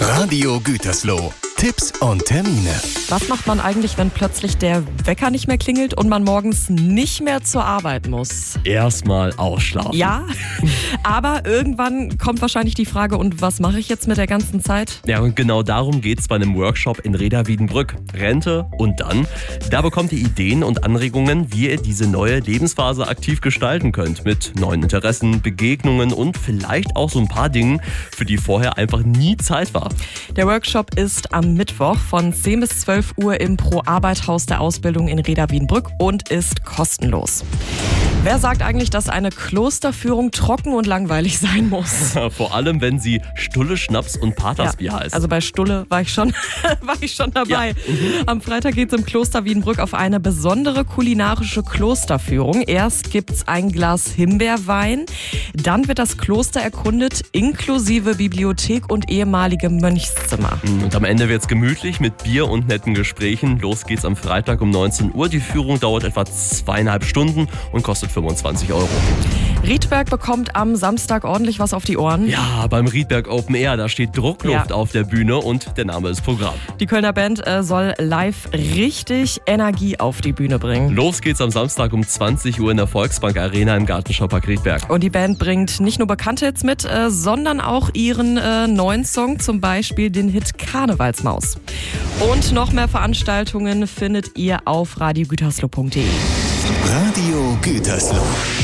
Radio Gütersloh. Tipps und Termine. Was macht man eigentlich, wenn plötzlich der Wecker nicht mehr klingelt und man morgens nicht mehr zur Arbeit muss? Erstmal ausschlafen. Ja, aber irgendwann kommt wahrscheinlich die Frage, und was mache ich jetzt mit der ganzen Zeit? Ja, und genau darum geht's bei einem Workshop in Reda-Wiedenbrück. Rente und dann? Da bekommt ihr Ideen und Anregungen, wie ihr diese neue Lebensphase aktiv gestalten könnt. Mit neuen Interessen, Begegnungen und vielleicht auch so ein paar Dingen, für die vorher einfach nie Zeit war. Der Workshop ist am Mittwoch von 10 bis 12 Uhr im Pro-Arbeit-Haus der Ausbildung in Reda-Wiedenbrück und ist kostenlos. Wer sagt eigentlich, dass eine Klosterführung trocken und langweilig sein muss? Vor allem, wenn sie Stulle, Schnaps und Patersbier heißt. Also bei Stulle war ich schon dabei. Ja. Am Freitag geht es im Kloster Wiedenbrück auf eine besondere kulinarische Klosterführung. Erst gibt es ein Glas Himbeerwein, dann wird das Kloster erkundet, inklusive Bibliothek und ehemalige Mönchszimmer. Und am Ende wird's gemütlich mit Bier und netten Gesprächen. Los geht's am Freitag um 19 Uhr. Die Führung dauert etwa 2,5 Stunden und kostet 25 €. Riedberg bekommt am Samstag ordentlich was auf die Ohren. Ja, beim Riedberg Open Air, da steht Druckluft auf der Bühne und der Name ist Programm. Die Kölner Band soll live richtig Energie auf die Bühne bringen. Los geht's am Samstag um 20 Uhr in der Volksbank Arena im Gartenschaupark Riedberg. Und die Band bringt nicht nur bekannte Hits mit, sondern auch ihren neuen Song, zum Beispiel den Hit Karnevalsmaus. Und noch mehr Veranstaltungen findet ihr auf radiogütersloh.de. Radio Gütersloh.